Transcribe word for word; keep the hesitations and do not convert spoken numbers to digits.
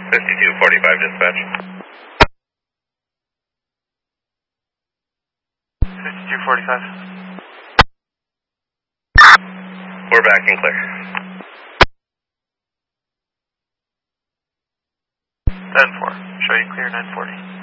fifty-two forty-five dispatch. fifty-two forty-five. We're back and clear. ten four. Show you clear nine forty.